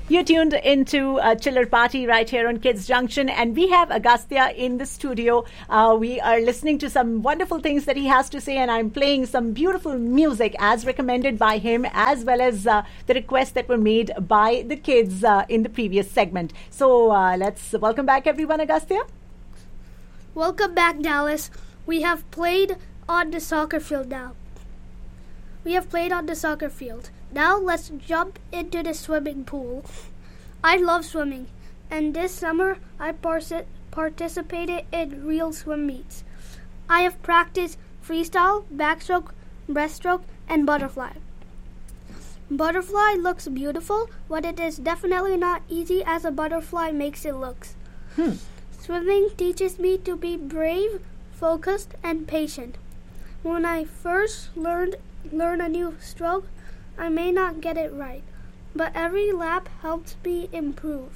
You're tuned into a Chiller Party right here on Kids Junction, and we have Agastya in the studio. We are listening to some wonderful things that he has to say, and I'm playing some beautiful music as recommended by him, as well as the requests that were made by the kids in the previous segment. So let's welcome back everyone, Agastya. Welcome back, Dallas. We have played on the soccer field now. Now let's jump into the swimming pool. I love swimming, and this summer I participated in real swim meets. I have practiced freestyle, backstroke, breaststroke, and butterfly. Butterfly looks beautiful, but it is definitely not easy as a butterfly makes it look. Swimming teaches me to be brave, focused, and patient. When I first learn a new stroke, I may not get it right, but every lap helps me improve.